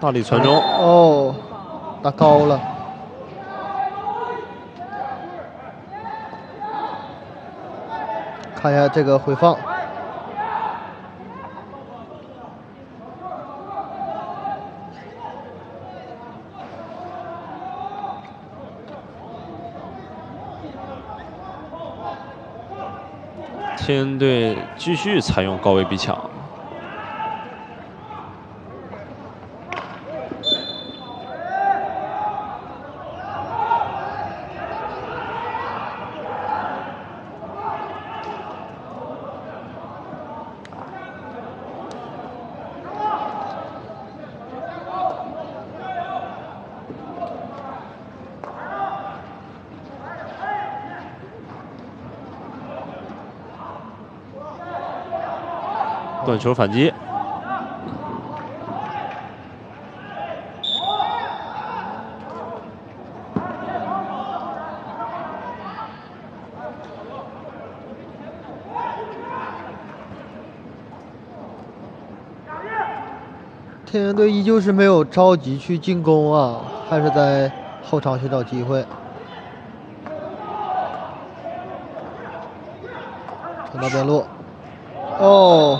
大力传中， 哦，打高了。看一下这个回放。 天津队继续采用高位逼抢。 断球反击， 天津队依旧是没有着急去进攻啊，还是在后场寻找机会。传到边路，哦。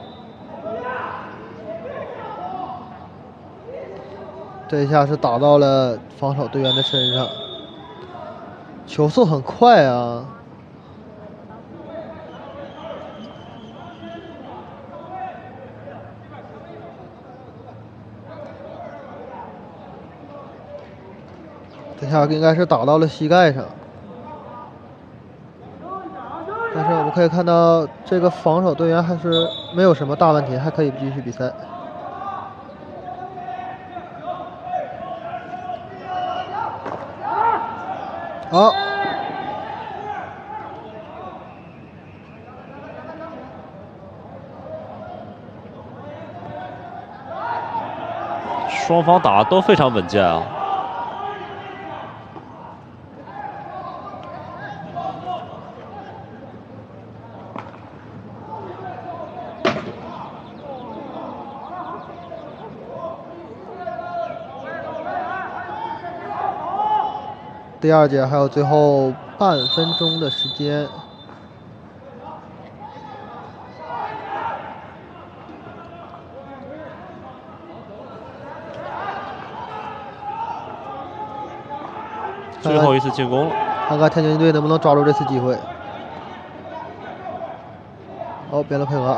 这一下是打到了防守队员的身上，球速很快啊！这下应该是打到了膝盖上，但是我们可以看到这个防守队员还是没有什么大问题，还可以继续比赛。 好， 双方打都非常稳健啊。 第二节还有最后半分钟的时间。 最后一次进攻了， 看看天津队能不能抓住这次机会。好，边路配合。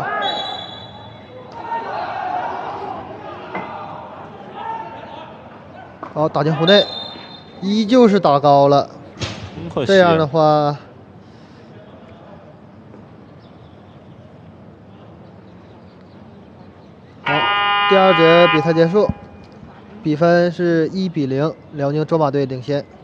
好，打进弧内，依旧是打高了。这样的话，好，第二节比赛结束，比分是1比0，辽宁卓玛队领先。